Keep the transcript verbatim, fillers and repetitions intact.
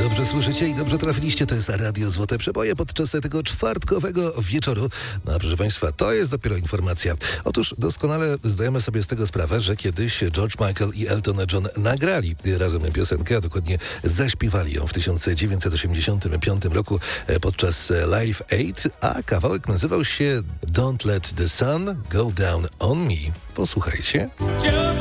Dobrze słyszycie i dobrze trafiliście. To jest Radio Złote Przeboje podczas tego czwartkowego wieczoru. No a proszę Państwa, to jest dopiero informacja. Otóż doskonale zdajemy sobie z tego sprawę, że kiedyś George Michael i Elton John nagrali razem piosenkę, a dokładnie zaśpiewali ją w tysiąc dziewięćset osiemdziesiątym piątym roku podczas Live Aid, a kawałek nazywał się Don't Let the Sun Go Down on Me. Posłuchajcie.